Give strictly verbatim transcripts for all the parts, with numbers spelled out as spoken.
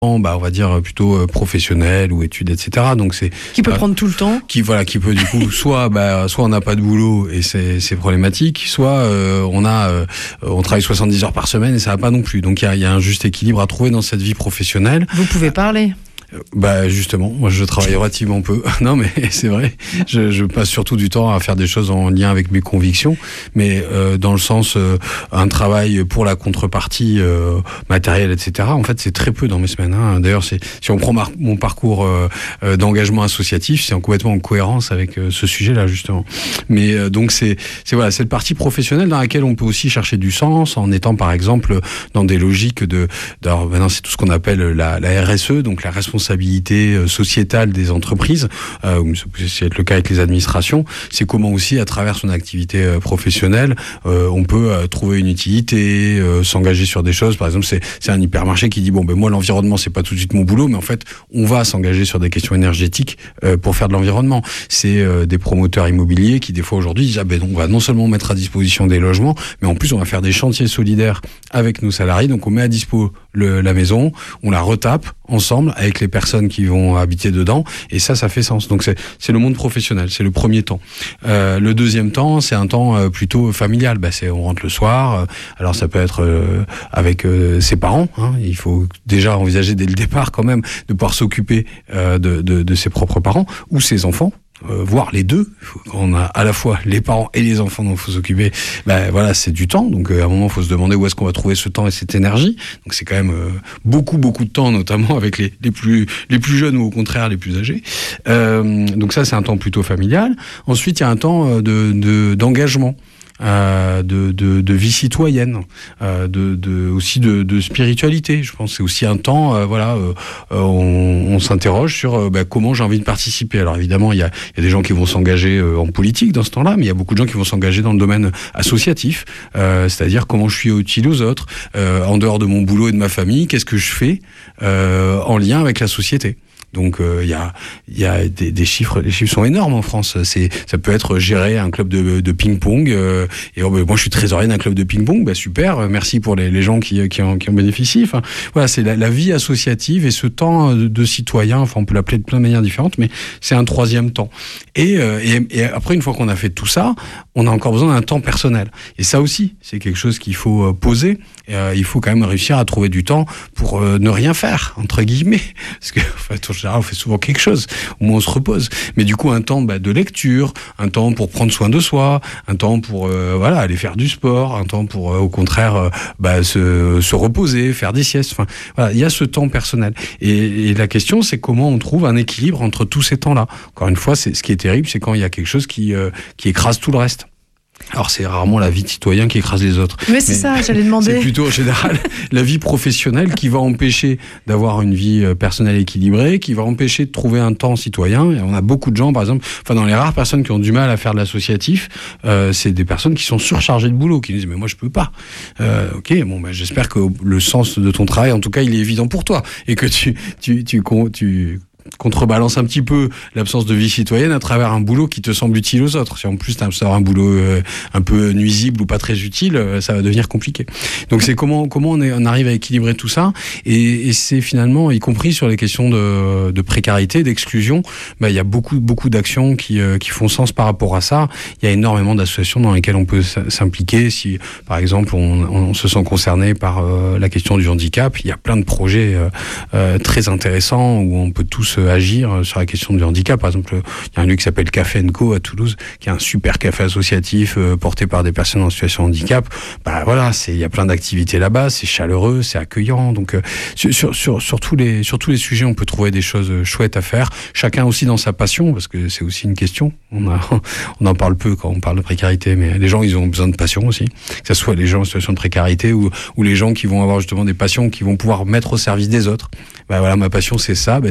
bah, on va dire plutôt euh, professionnel ou études, et cetera. Donc c'est qui peut euh, prendre tout le temps. Qui voilà, qui peut du coup soit bah soit on n'a pas de boulot et c'est c'est problématique, soit euh, on a euh, on travaille soixante-dix heures par semaine et ça va pas non plus. Donc il y a il y a un juste équilibre à trouver dans cette vie professionnelle. Vous pouvez parler. Bah justement, moi je travaille relativement peu. Non mais c'est vrai, je, je passe surtout du temps à faire des choses en lien avec mes convictions, mais euh, dans le sens euh, un travail pour la contrepartie euh, matérielle, et cetera. En fait, c'est très peu dans mes semaines. Hein. D'ailleurs, c'est si on prend ma, mon parcours euh, euh, d'engagement associatif, c'est en complètement en cohérence avec euh, ce sujet-là justement. Mais euh, donc c'est c'est voilà cette partie professionnelle dans laquelle on peut aussi chercher du sens en étant par exemple dans des logiques de. Alors maintenant c'est tout ce qu'on appelle la, la R S E, donc la responsabilité responsabilité sociétale des entreprises, euh, c'est être le cas avec les administrations, c'est comment aussi à travers son activité euh, professionnelle, euh, on peut euh, trouver une utilité, euh, s'engager sur des choses. Par exemple, c'est c'est un hypermarché qui dit bon ben moi l'environnement c'est pas tout de suite mon boulot, mais en fait on va s'engager sur des questions énergétiques euh, pour faire de l'environnement. C'est euh, des promoteurs immobiliers qui des fois aujourd'hui disent ah ben on va non seulement mettre à disposition des logements, mais en plus on va faire des chantiers solidaires avec nos salariés. Donc on met à dispo le, la maison, on la retape ensemble avec les personnes qui vont habiter dedans, et ça, ça fait sens. Donc c'est c'est le monde professionnel, c'est le premier temps. Euh, le deuxième temps, c'est un temps euh, plutôt familial. Bah c'est on rentre le soir. Euh, alors ça peut être euh, avec euh, ses parents. Hein. Il faut déjà envisager dès le départ quand même de pouvoir s'occuper euh, de, de de ses propres parents ou ses enfants. Euh, voir les deux, on a à la fois les parents et les enfants dont il faut s'occuper, ben voilà, c'est du temps, donc euh, à un moment il faut se demander où est-ce qu'on va trouver ce temps et cette énergie, donc c'est quand même euh, beaucoup beaucoup de temps, notamment avec les, les plus les plus jeunes ou au contraire les plus âgés, euh, donc ça c'est un temps plutôt familial. Ensuite il y a un temps de, de d'engagement, Euh, de, de, de vie citoyenne, euh, de, de, aussi de, de spiritualité. Je pense que c'est aussi un temps, euh, voilà, euh, on, on s'interroge sur euh, bah, comment j'ai envie de participer. Alors évidemment, il y a, il y a des gens qui vont s'engager euh, en politique dans ce temps-là, mais il y a beaucoup de gens qui vont s'engager dans le domaine associatif, euh, c'est-à-dire comment je suis utile aux autres, euh, en dehors de mon boulot et de ma famille, qu'est-ce que je fais euh, en lien avec la société. Donc il euh, y a il y a des, des chiffres, les chiffres sont énormes en France. C'est ça peut être gérer un club de, de ping-pong euh, et oh, bah, moi je suis trésorier d'un club de ping-pong, bah super, merci pour les, les gens qui qui en, qui en bénéficient. Enfin voilà, c'est la, la vie associative et ce temps de, de citoyen. Enfin on peut l'appeler de plein de manières différentes, mais c'est un troisième temps. Et, euh, et et après une fois qu'on a fait tout ça, on a encore besoin d'un temps personnel. Et ça aussi c'est quelque chose qu'il faut euh, poser. Et, euh, il faut quand même réussir à trouver du temps pour euh, ne rien faire entre guillemets, parce que enfin, on fait souvent quelque chose, au moins on se repose. Mais du coup, un temps bah, de lecture, un temps pour prendre soin de soi, un temps pour euh, voilà aller faire du sport, un temps pour euh, au contraire euh, bah, se, se reposer, faire des siestes. Enfin, voilà, il y a ce temps personnel. Et, et la question, c'est comment on trouve un équilibre entre tous ces temps-là. Encore une fois, c'est ce qui est terrible, c'est quand il y a quelque chose qui euh, qui écrase tout le reste. Alors c'est rarement la vie de citoyen qui écrase les autres. Mais c'est Mais ça, j'allais demander. C'est plutôt en général la vie professionnelle qui va empêcher d'avoir une vie personnelle équilibrée, qui va empêcher de trouver un temps citoyen. Et on a beaucoup de gens, par exemple, enfin dans les rares personnes qui ont du mal à faire de l'associatif, euh, c'est des personnes qui sont surchargées de boulot, qui disent mais moi je peux pas. Euh, ok, bon ben j'espère que le sens de ton travail, en tout cas, il est évident pour toi et que tu tu tu tu, tu contrebalance un petit peu l'absence de vie citoyenne à travers un boulot qui te semble utile aux autres. Si en plus tu as un boulot euh, un peu nuisible ou pas très utile, euh, ça va devenir compliqué. Donc c'est comment comment on, est, on arrive à équilibrer tout ça, et, et c'est finalement, y compris sur les questions de, de précarité, d'exclusion, bah, il y a beaucoup beaucoup d'actions qui euh, qui font sens par rapport à ça. Il y a énormément d'associations dans lesquelles on peut s'impliquer. Si par exemple on, on se sent concerné par euh, la question du handicap, il y a plein de projets euh, euh, très intéressants où on peut tous agir sur la question du handicap. Par exemple, il y a un lieu qui s'appelle Café and Co à Toulouse, qui est un super café associatif euh, porté par des personnes en situation de handicap. Bah voilà, c'est il y a plein d'activités là-bas, c'est chaleureux, c'est accueillant. Donc euh, sur sur sur tous les sur tous les sujets, on peut trouver des choses chouettes à faire. Chacun aussi dans sa passion, parce que c'est aussi une question. On a on en parle peu quand on parle de précarité, mais les gens ils ont besoin de passion aussi. Que ce soit les gens en situation de précarité ou ou les gens qui vont avoir justement des passions qui vont pouvoir mettre au service des autres. Bah voilà, ma passion c'est ça. Bah tiens, je vais pouvoir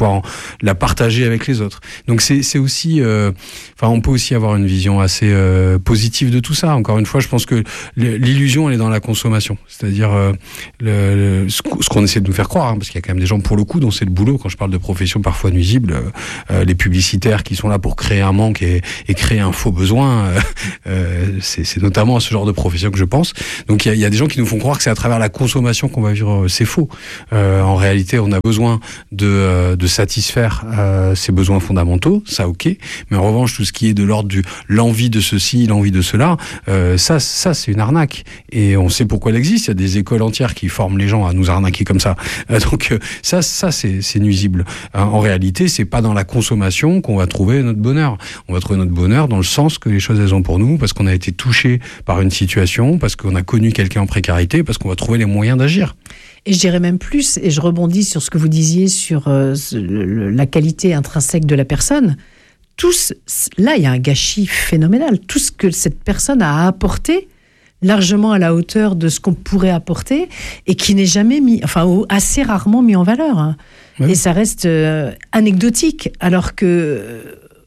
pouvoir en, la partager avec les autres. Donc c'est, c'est aussi, euh, enfin, on peut aussi avoir une vision assez euh, positive de tout ça. Encore une fois, je pense que l'illusion, elle est dans la consommation. C'est-à-dire euh, le, le, ce qu'on essaie de nous faire croire, hein, parce qu'il y a quand même des gens, pour le coup, dont c'est le boulot. Quand je parle de professions parfois nuisibles, euh, les publicitaires qui sont là pour créer un manque et, et créer un faux besoin, euh, euh, c'est, c'est notamment à ce genre de profession que je pense. Donc il y a, il y a des gens qui nous font croire que c'est à travers la consommation qu'on va vivre. C'est faux. Euh, en réalité, on a besoin de, euh, de satisfaire euh, ses besoins fondamentaux, ça ok. Mais en revanche, tout ce qui est de l'ordre du l'envie de ceci, l'envie de cela, euh, ça, ça c'est une arnaque. Et on sait pourquoi elle existe. Il y a des écoles entières qui forment les gens à nous arnaquer comme ça. Euh, donc euh, ça, ça c'est, c'est nuisible. Euh, en réalité, c'est pas dans la consommation qu'on va trouver notre bonheur. On va trouver notre bonheur dans le sens que les choses elles ont pour nous, parce qu'on a été touché par une situation, parce qu'on a connu quelqu'un en précarité, parce qu'on va trouver les moyens d'agir. Et je dirais même plus, et je rebondis sur ce que vous disiez sur euh, le, la qualité intrinsèque de la personne. Tout ce, là, il y a un gâchis phénoménal. Tout ce que cette personne a apporté, largement à la hauteur de ce qu'on pourrait apporter, et qui n'est jamais mis, enfin, assez rarement mis en valeur. Hein. Oui. Et ça reste euh, anecdotique, alors que, euh,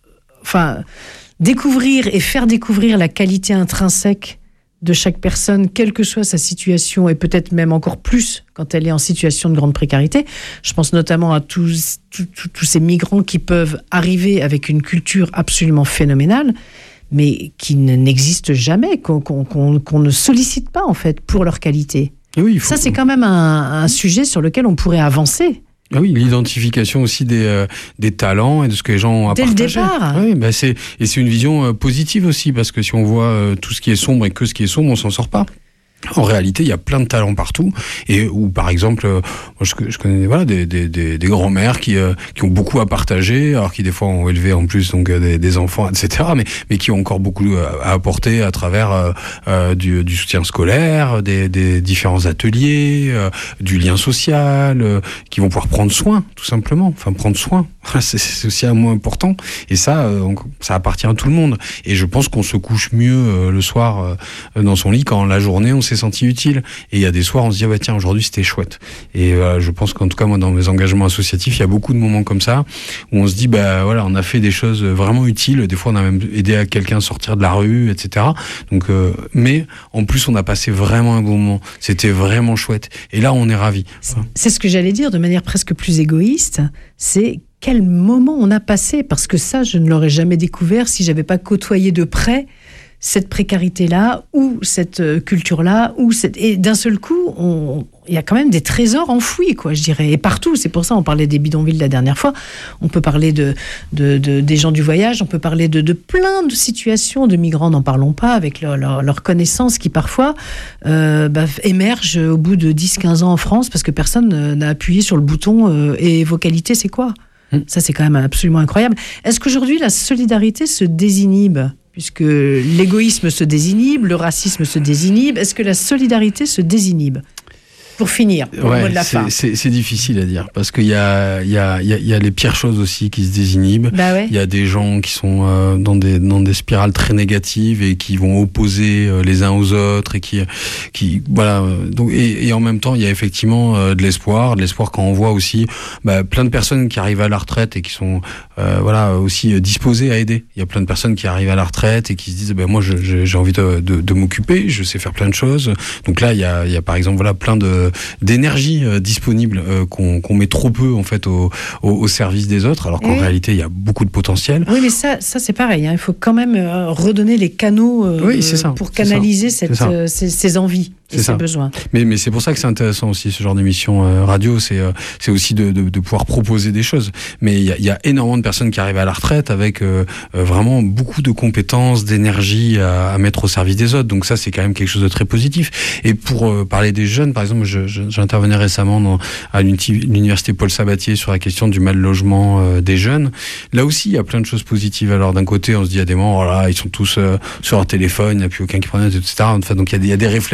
enfin, découvrir et faire découvrir la qualité intrinsèque de chaque personne, quelle que soit sa situation, et peut-être même encore plus quand elle est en situation de grande précarité. Je pense notamment à tous, tous, tous ces migrants qui peuvent arriver avec une culture absolument phénoménale, mais qui n'existent jamais, qu'on, qu'on, qu'on, qu'on ne sollicite pas en fait pour leur qualité. Oui, il faut... Ça, c'est quand même un, un sujet sur lequel on pourrait avancer. Ah oui, l'identification aussi des euh, des talents et de ce que les gens ont à Dès partager. le départ. Oui, bah c'est et c'est une vision euh, positive aussi, parce que si on voit euh, tout ce qui est sombre et que ce qui est sombre, on s'en sort pas. En réalité, il y a plein de talents partout, et où par exemple, euh, moi je, je connais voilà des des des, des grands-mères qui euh, qui ont beaucoup à partager, alors qui des fois ont élevé en plus donc des, des enfants, et cetera. Mais mais qui ont encore beaucoup à apporter à travers euh, euh, du du soutien scolaire, des des différents ateliers, euh, du lien social, euh, qui vont pouvoir prendre soin, tout simplement. Enfin, prendre soin, c'est, c'est aussi un mot important. Et ça, euh, ça appartient à tout le monde. Et je pense qu'on se couche mieux euh, le soir euh, dans son lit quand la journée on s'est senti utile. Et il y a des soirs, on se dit, ah bah tiens, aujourd'hui c'était chouette. Et euh, je pense qu'en tout cas, moi, dans mes engagements associatifs, il y a beaucoup de moments comme ça où on se dit, bah voilà, on a fait des choses vraiment utiles. Des fois, on a même aidé à quelqu'un à sortir de la rue, et cetera. Donc, euh, mais en plus, on a passé vraiment un bon moment. C'était vraiment chouette. Et là, on est ravis. C'est, c'est ce que j'allais dire de manière presque plus égoïste. C'est quel moment on a passé, parce que ça, je ne l'aurais jamais découvert si j'avais pas côtoyé de près cette précarité-là, ou cette culture-là, ou cette... et d'un seul coup, on... il y a quand même des trésors enfouis, quoi, je dirais, et partout. C'est pour ça on parlait des bidonvilles la dernière fois. On peut parler de, de, de des gens du voyage, on peut parler de, de plein de situations de migrants, n'en parlons pas, avec leur, leur, leur connaissance qui parfois euh, bah, émerge au bout de dix quinze ans en France, parce que personne n'a appuyé sur le bouton euh, et vos qualités, c'est quoi ? Mmh. Ça, c'est quand même absolument incroyable. Est-ce qu'aujourd'hui, la solidarité se désinhibe ? Puisque l'égoïsme se désinhibe, le racisme se désinhibe, est-ce que la solidarité se désinhibe ? Pour finir, au ouais, mot de la c'est, fin. C'est, c'est difficile à dire, parce qu'il y a, il y, a, il y, a, il y a les pires choses aussi qui se désinhibent. Bah ouais. Il y a des gens qui sont euh, dans, des, dans des spirales très négatives et qui vont opposer euh, les uns aux autres. Et, qui, qui, voilà, donc, et, et en même temps, il y a effectivement euh, de l'espoir. De l'espoir quand on voit aussi bah, plein de personnes qui arrivent à la retraite et qui sont euh, voilà, aussi disposées à aider. Il y a plein de personnes qui arrivent à la retraite et qui se disent bah, moi, je, je, j'ai envie de, de, de m'occuper, je sais faire plein de choses. Donc là, il y a, il y a par exemple voilà, plein de d'énergie euh, disponible euh, qu'on, qu'on met trop peu en fait au, au, au service des autres, alors qu'en oui. réalité il y a beaucoup de potentiel. Oui, mais ça, ça c'est pareil. Hein. Il faut quand même euh, redonner les canaux euh, oui, c'est ça, pour canaliser c'est cette, c'est euh, ces, ces envies. C'est ça. Besoins. Mais, mais c'est pour ça que c'est intéressant aussi ce genre d'émission euh, radio, c'est, euh, c'est aussi de, de, de pouvoir proposer des choses. Mais il y a, y a énormément de personnes qui arrivent à la retraite avec euh, euh, vraiment beaucoup de compétences, d'énergie à, à mettre au service des autres. Donc ça, c'est quand même quelque chose de très positif. Et pour euh, parler des jeunes, par exemple, je, je, j'intervenais récemment dans, à l'université Paul Sabatier sur la question du mal logement euh, des jeunes. Là aussi, il y a plein de choses positives. Alors d'un côté, on se dit à des moments, oh là, ils sont tous euh, sur leur téléphone, il n'y a plus aucun qui prend note, et cetera. Enfin, donc il y a des, il y a des réflexes un peu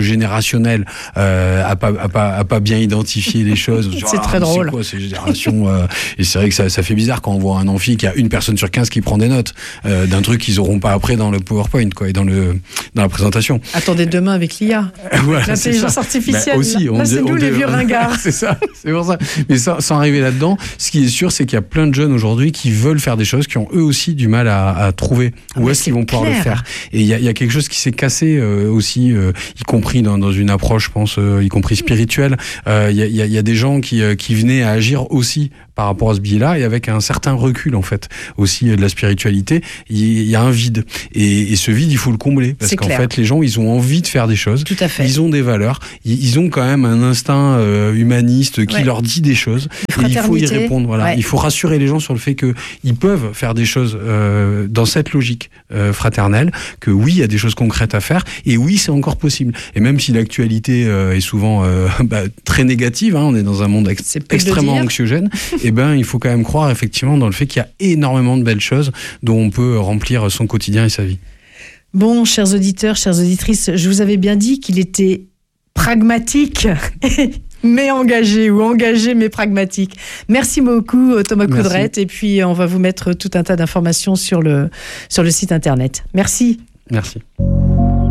générationnel euh, a pas a pas a pas bien identifié les choses. C'est ah, très drôle. C'est quoi ces générations euh, Et c'est vrai que ça, ça fait bizarre quand on voit un amphi qui a une personne sur quinze qui prend des notes euh, d'un truc qu'ils auront pas après dans le PowerPoint, quoi, et dans le dans la présentation. Attendez demain avec l'I A, voilà, l'intelligence artificielle. Bah, aussi, là, on là c'est on nous les vieux ringards. C'est ça, c'est pour ça. Mais sans, sans arriver là-dedans, ce qui est sûr, c'est qu'il y a plein de jeunes aujourd'hui qui veulent faire des choses, qui ont eux aussi du mal à, à trouver où ah, est-ce qu'ils vont clair. pouvoir le faire. Et il y a, y a quelque chose qui s'est cassé euh, aussi, euh, y compris dans, dans une approche, je pense, euh, y compris spirituelle. Il euh, y, a, y, a, y a des gens qui, euh, qui venaient à agir aussi par rapport à ce biais-là, et avec un certain recul, en fait, aussi de la spiritualité, il y a un vide. Et, et ce vide, il faut le combler. Parce qu'en fait, les gens, ils ont envie de faire des choses. Tout à fait. Ils ont des valeurs. Ils, ils ont quand même un instinct euh, humaniste qui ouais. leur dit des choses. Et il faut y répondre. Voilà. Ouais. Il faut rassurer les gens sur le fait qu'ils peuvent faire des choses euh, dans cette logique euh, fraternelle, que oui, il y a des choses concrètes à faire, et oui, c'est encore possible. Et même si l'actualité euh, est souvent euh, bah, très négative, hein, on est dans un monde ex- extrêmement anxiogène, eh ben, il faut quand même croire effectivement dans le fait qu'il y a énormément de belles choses dont on peut remplir son quotidien et sa vie. Bon, chers auditeurs, chères auditrices, je vous avais bien dit qu'il était pragmatique, mais engagé, ou engagé, mais pragmatique. Merci beaucoup, Thomas Coudrette, et puis on va vous mettre tout un tas d'informations sur le, sur le site internet. Merci. Merci.